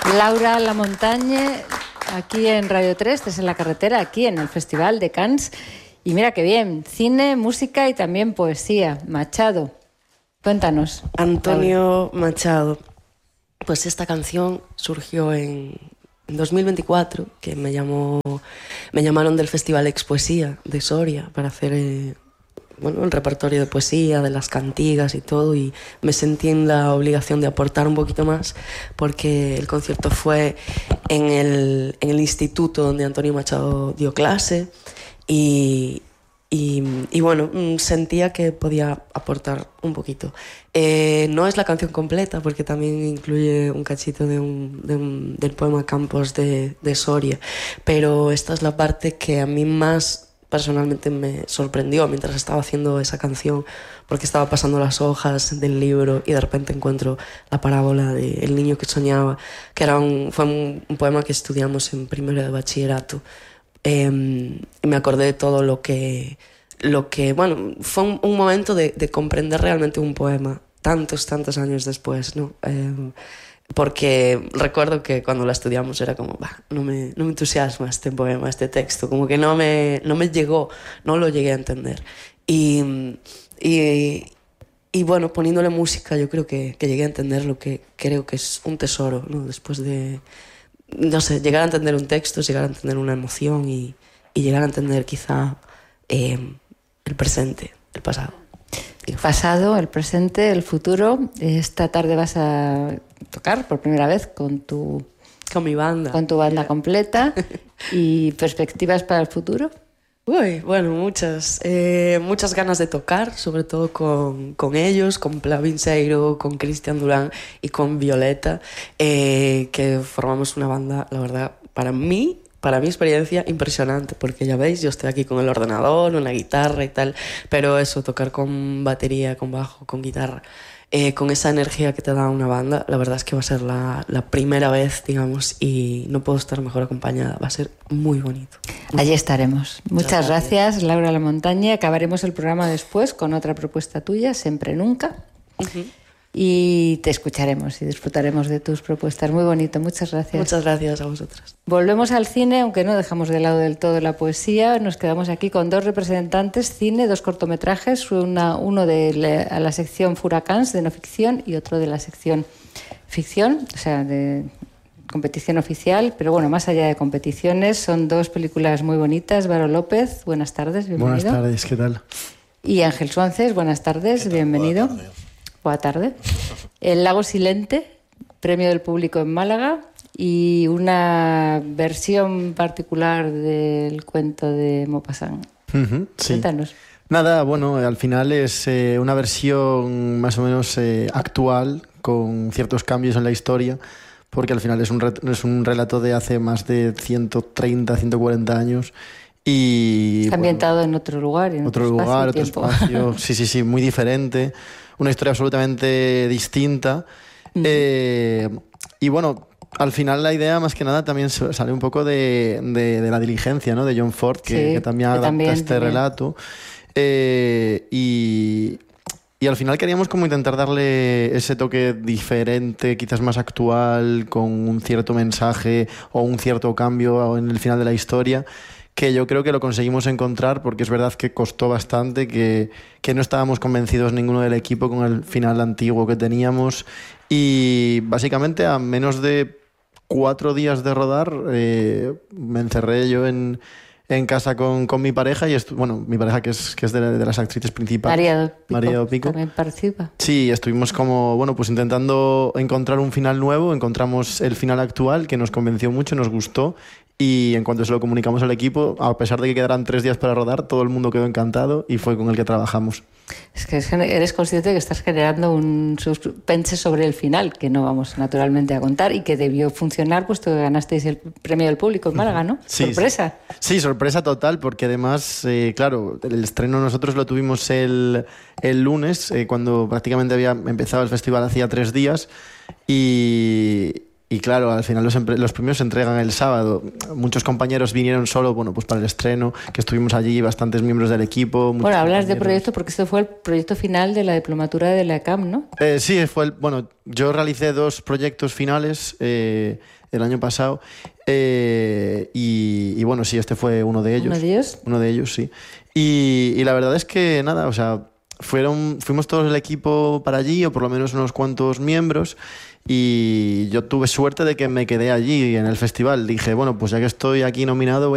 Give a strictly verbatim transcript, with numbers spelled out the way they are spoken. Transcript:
Laura Lamontañe, aquí en Radio tres, desde la carretera, aquí en el Festival de Cannes. Y mira qué bien, cine, música y también poesía. Machado, cuéntanos. Antonio Laura. Machado. Pues esta canción surgió en, en dos mil veinticuatro, que me llamó, me llamaron del Festival Expoesía de Soria para hacer eh, bueno, el repertorio de poesía, de las cantigas y todo, y me sentí en la obligación de aportar un poquito más porque el concierto fue en el, en el instituto donde Antonio Machado dio clase y, y, y bueno, sentía que podía aportar un poquito. Eh, no es la canción completa porque también incluye un cachito de un, de un, del poema Campos de, de Soria, pero esta es la parte que a mí más personalmente me sorprendió mientras estaba haciendo esa canción, porque estaba pasando las hojas del libro y de repente encuentro la parábola de El niño que soñaba, que era un, fue un, un poema que estudiamos en primero de bachillerato. Eh, y me acordé de todo lo que, lo que bueno, fue un, un momento de, de comprender realmente un poema tantos, tantos años después, ¿no? Eh, porque recuerdo que cuando la estudiamos era como, bah, no me, no me entusiasma este poema, este texto, como que no me, no me llegó, no lo llegué a entender. Y, y, y bueno, poniéndole música yo creo que, que llegué a entender lo que creo que es un tesoro, ¿no? Después de, no sé, llegar a entender un texto, llegar a entender una emoción y, y llegar a entender quizá eh, el presente, el pasado. El pasado, el presente, el futuro. Esta tarde vas a tocar por primera vez con tu... Con mi banda. Con tu banda completa. ¿Y perspectivas para el futuro? Uy, bueno, muchas. Eh, muchas ganas de tocar, sobre todo con, con ellos, con Plavin Seiro, con Cristian Durán y con Violeta, eh, que formamos una banda, la verdad, para mí... Para mi experiencia, impresionante, porque ya veis, yo estoy aquí con el ordenador, una guitarra y tal, pero eso, tocar con batería, con bajo, con guitarra, eh, con esa energía que te da una banda, la verdad es que va a ser la, la primera vez, digamos, y no puedo estar mejor acompañada, va a ser muy bonito. Allí estaremos. Muchas, Muchas gracias, gracias, Laura Lamontañe. Acabaremos el programa después con otra propuesta tuya, Siempre Nunca. Uh-huh. Y te escucharemos y disfrutaremos de tus propuestas. Muy bonito, muchas gracias. Muchas gracias a vosotras. Volvemos al cine, aunque no dejamos de lado del todo la poesía. Nos quedamos aquí con dos representantes, cine, dos cortometrajes, una, uno de la, a la sección Furacans de no ficción y otro de la sección ficción, o sea, de competición oficial. Pero bueno, más allá de competiciones, son dos películas muy bonitas. Varo López, buenas tardes, bienvenido. Buenas tardes, ¿qué tal? Y Ángel Suances, buenas tardes, bienvenido. Buenas tardes. El Lago Silente, premio del público en Málaga, y una versión particular del cuento de Maupassant. Uh-huh, sí. Cuéntanos. Nada, bueno, al final es eh, una versión más o menos eh, actual, con ciertos cambios en la historia, porque al final es un, re- es un relato de hace más de ciento treinta, ciento cuarenta años. Y, Está ambientado bueno, en otro lugar, en otro, otro lugar, espacio, otro espacio. Sí, sí, sí, muy diferente. Una historia absolutamente distinta. Mm. Eh, y bueno, al final la idea más que nada también sale un poco de, de, de La diligencia, ¿no? De John Ford, que, sí, que también adapta también, este también. relato. Eh, y, y al final queríamos como intentar darle ese toque diferente, quizás más actual, con un cierto mensaje o un cierto cambio en el final de la historia, que yo creo que lo conseguimos encontrar, porque es verdad que costó bastante, que, que no estábamos convencidos ninguno del equipo con el final antiguo que teníamos, y básicamente a menos de cuatro días de rodar eh, me encerré yo en, en casa con, con mi pareja, y estu- bueno, mi pareja que es, que es de, de las actrices principales. María Pico, María Pico. También participa. Sí, estuvimos como, bueno, pues intentando encontrar un final nuevo, encontramos el final actual que nos convenció mucho, nos gustó. Y en cuanto se lo comunicamos al equipo, a pesar de que quedaran tres días para rodar, todo el mundo quedó encantado y fue con el que trabajamos. Es que eres consciente de que estás generando un suspense sobre el final, que no vamos naturalmente a contar, y que debió funcionar puesto que ganasteis el premio del público en Málaga, ¿no? Sí, sorpresa. Sí. sí, sorpresa total, porque además, eh, claro, el estreno nosotros lo tuvimos el, el lunes, eh, cuando prácticamente había empezado el festival hacía tres días, y... Y claro, al final los, los premios se entregan el sábado. Muchos compañeros vinieron solo, bueno, pues para el estreno, que estuvimos allí, bastantes miembros del equipo. Bueno, hablas de proyecto porque esto fue el proyecto final de la diplomatura de la E C A M, ¿no? Eh, sí, fue el, bueno, yo realicé dos proyectos finales eh, el año pasado eh, y, y bueno, sí, este fue uno de ellos. ¿Uno de ellos? Uno de ellos, sí. Y, y la verdad es que nada, o sea, fueron, fuimos todos el equipo para allí, o por lo menos unos cuantos miembros. Y yo tuve suerte de que me quedé allí en el festival. Dije, bueno, pues ya que estoy aquí nominado, voy a